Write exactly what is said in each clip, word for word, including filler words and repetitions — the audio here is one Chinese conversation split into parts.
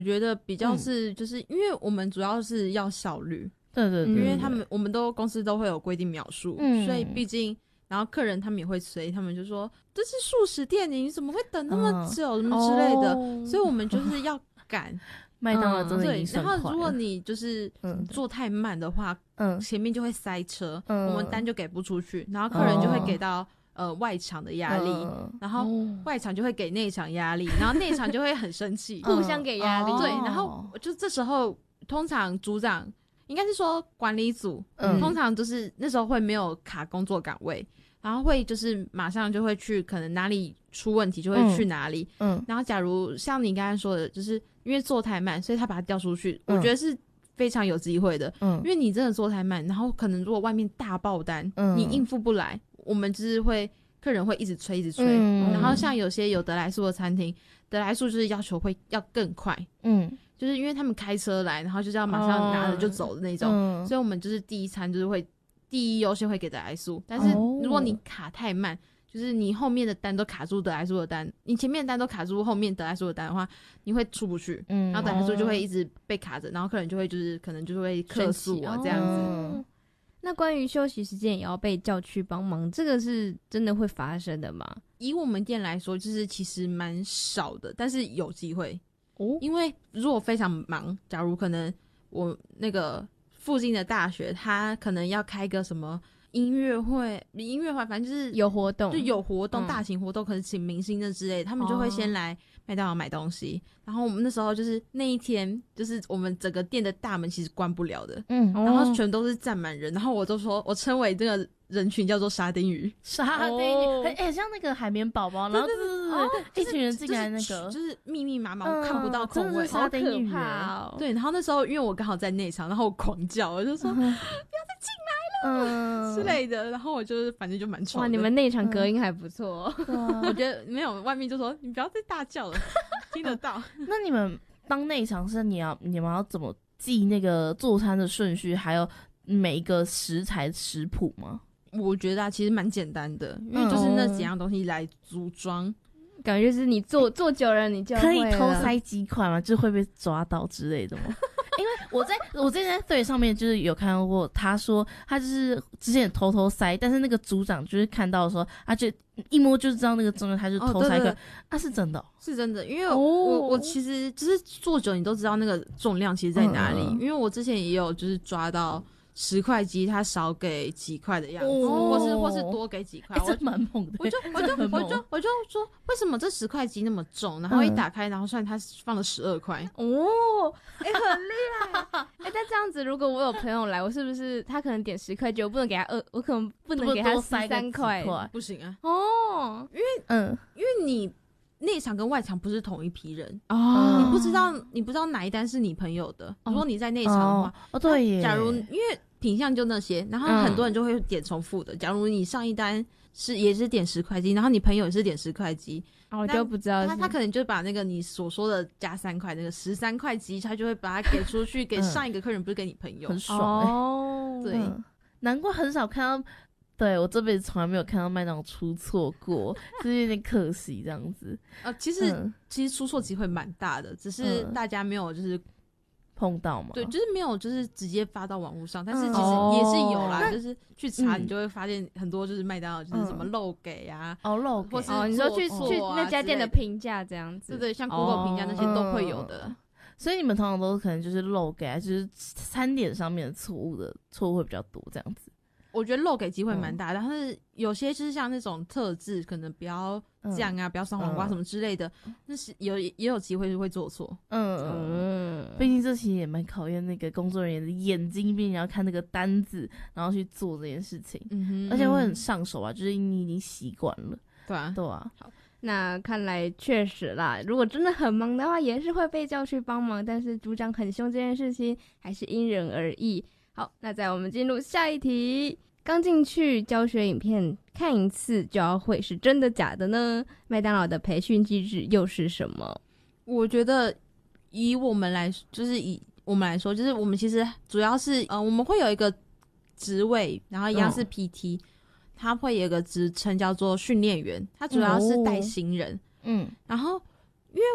我觉得比较是就是因为我们主要是要效率， 对对 对, 对， 因为他们我们都公司都会有规定秒数，嗯，所以毕竟然后客人他们也会催，他们就说这是速食店，你怎么会等那么久、嗯、什么之类的、哦、所以我们就是要赶麦当劳真的已经算快了、 嗯、然后如果你就是做太慢的话，嗯，前面就会塞车、嗯、我们单就给不出去，然后客人就会给到、哦、呃外场的压力、嗯、然后外场就会给内场压力、嗯、然后内场就会很生气互相给压力、 嗯、对，然后就这时候通常组长应该是说管理组、嗯、通常就是那时候会没有卡工作岗位，然后会就是马上就会去可能哪里出问题就会去哪里， 嗯, 嗯然后假如像你刚才说的就是因为做太慢所以他把它调出去、嗯、我觉得是非常有机会的，嗯，因为你真的做太慢，然后可能如果外面大爆单、嗯、你应付不来，我们就是会客人会一直催一直催、嗯、然后像有些有得来速的餐厅，得来速就是要求会要更快，嗯，就是因为他们开车来然后就是要马上拿着就走的那种、嗯、所以我们就是第一餐就是会第一优先会给得来速，但是如果你卡太慢、哦、就是你后面的单都卡住得来速的单，你前面的单都卡住后面得来速的单的话，你会出不去，嗯，然后得来速就会一直被卡着、哦、然后客人就会就是可能就会客诉啊这样子、哦、 那关于休息时间也要被叫去帮忙，这个是真的会发生的吗？ 以我们店来说就是其实蛮少的，但是有机会哦，因为如果非常忙，假如可能我那个附近的大学他可能要开个什么音乐会音乐会反正就是有活动， 就有活动、嗯、大型活动可能请明星的之类的，他们就会先来麦当劳买东西、哦、然后我们那时候就是那一天就是我们整个店的大门其实关不了的，嗯，然后全都是站满人，然后我就说我称为这个人群叫做沙丁鱼， 沙丁鱼哎、哦欸，像那个海绵宝宝，然后对对对、哦、一群人进来那个、 就是、就是密密麻麻、嗯、我看不到空位， 沙丁鱼哦， 对，然后那时候因为我刚好在内场，然后我狂叫，我就说、嗯、不要再进来了、嗯、之类的，然后我就是反正就蛮吵的。 哇，你们内场隔音还不错、 嗯、我觉得没有，外面就说你不要再大叫了听得到。 那你们当内场是你要你们要怎么记那个做餐的顺序还有每一个食材食谱吗？ 我觉得啊其实蛮简单的，因为就是那几样东西来组装、嗯、 感觉就是你做做久了你就会可以偷塞鸡块吗？就会被抓到之类的吗？因为我在我之前在对上面就是有看到过，他说他就是之前偷偷塞，但是那个组长就是看到的时候，他就一摸就知道那个重量，他就偷塞一个，那、哦啊、是真的、哦， 是真的，因为我、哦、我其实就是做久，你都知道那个重量其实在哪里，嗯、因为我之前也有就是抓到十块鸡，他少给几块的样子，哦、或是或是多给几块， 这蛮猛的。 我就我就我就我就说，为什么这十块鸡那么重？然后一打开，然后算他放了十二块。 哦，哎、欸，很厉害。哎、欸，但这样子，如果我有朋友来，我是不是他可能点十块鸡，我不能给他二，我可能不能给他十三块？ 不行啊。 哦， 因为嗯，因为你内场跟外场不是同一批人哦，你不知道你不知道哪一单是你朋友的。如果你在内场的话， 哦，哦对耶。 假如因为品项就那些，然后很多人就会点重复的。嗯、假如你上一单是也是点十块鸡，然后你朋友也是点十块鸡， 哦，我就不知道他他可能就把那个你所说的加三块那个十三块鸡，他就会把它给出去给上一个客人，嗯、不是给你朋友， 很爽、欸、 哦。 对、 嗯，难怪很少看到。对，我这辈子从来没有看到麦当劳出错过，就是有点可惜这样子。 呃，其实、嗯、其实出错机会蛮大的，只是大家没有就是碰到嘛。 对，就是没有就是直接发到网络上，但是其实也是有啦，嗯、就是去查你就会发现很多就是麦当劳就是什么漏给啊， 哦漏给， 或是哦你说去去那家店的评价这样子， 对对，像 Google 评价那些都会有的。 嗯、所以你们通常都可能就是漏给啊，就是餐点上面的错误的错误会比较多这样子。 我觉得漏给机会蛮大的，但是有些就是像那种特制，可能不要酱啊，嗯、不要酸黄瓜什么之类的，那、嗯、是有也有机会会做错。 嗯嗯，毕竟这其实也蛮考验那个工作人员的眼睛，毕竟你要看那个单子，然后去做这件事情，嗯哼，而且会很上手啊，就是你已经习惯了。 对啊， 对啊。 好，那看来确实啦，如果真的很忙的话，也是会被叫去帮忙，但是组长很凶这件事情还是因人而异。好，那在我们进入下一题。刚进去教学影片看一次就要会，是真的假的呢？麦当劳的培训机制又是什么？ 我觉得以我们来，就是以我们来说，就是我们其实主要是呃，我们会有一个职位，然后一样是 P T，、嗯、他会有一个职称叫做训练员，他主要是带新人。哦、嗯，然后因为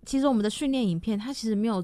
其实我们的训练影片它其实没有